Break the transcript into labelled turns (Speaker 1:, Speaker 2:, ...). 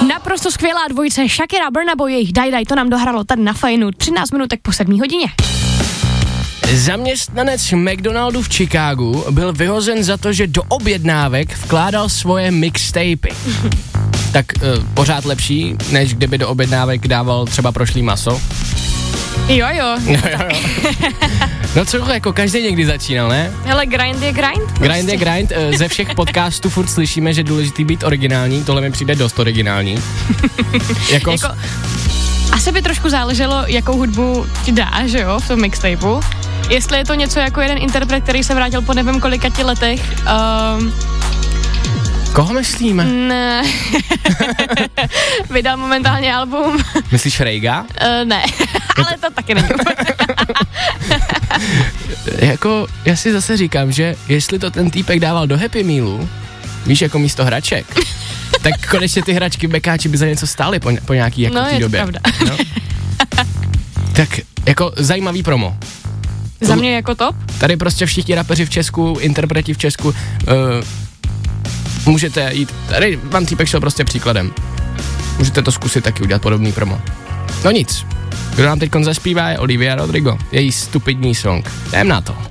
Speaker 1: Naprosto skvělá dvojice Shakira, Burna Boy, jejich Daj, to nám dohralo tady na Fajnu 13 minutek po 7 hodině.
Speaker 2: Zaměstnanec McDonaldu v Chicagu byl vyhozen za to, že do objednávek vkládal svoje mixtapy. Tak pořád lepší, než kdyby do objednávek dával třeba prošlý maso.
Speaker 1: Jo.
Speaker 2: No co, jako každý někdy začínal, ne?
Speaker 1: Hele, grind je grind.
Speaker 2: Grind je grind, ze všech podcastů furt slyšíme, že důležitý být originální, tohle mi přijde dost originální. jako
Speaker 1: asi by trošku záleželo, jakou hudbu ti dá, že jo, v tom mixtapeu. Jestli je to něco jako jeden interpret, který se vrátil po nevím kolika letech.
Speaker 2: Koho myslíme?
Speaker 1: Ne. Vydal momentálně album.
Speaker 2: Myslíš Rejga?
Speaker 1: Ne, ale to taky není.
Speaker 2: Jako, já si zase říkám, že jestli to ten týpek dával do Happy Mealu, víš, jako místo hraček, tak konečně ty hračky bekáči by za něco stály po nějaký jako té době.
Speaker 1: No, je to pravda.
Speaker 2: No? Tak, jako zajímavý promo.
Speaker 1: Za mě jako top.
Speaker 2: Tady prostě všichni rapeři v Česku, interpreti v Česku, můžete jít, tady vám týpek šel prostě příkladem. Můžete to zkusit taky udělat podobný promo. No nic, kdo nám teď zaspívá je Olivia Rodrigo, její stupidní song. Jdem na to.